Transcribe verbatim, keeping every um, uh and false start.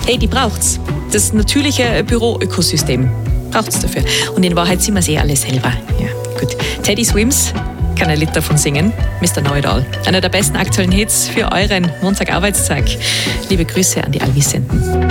hey, die braucht's. Das natürliche Büro-Ökosystem braucht's dafür. Und in Wahrheit sind wir es eh alle selber. Ja, gut. Teddy Swims kann ein Lied davon singen. Mister Know-it-all. Einer der besten aktuellen Hits für euren Montag-Arbeitstag. Liebe Grüße an die Allwissenden.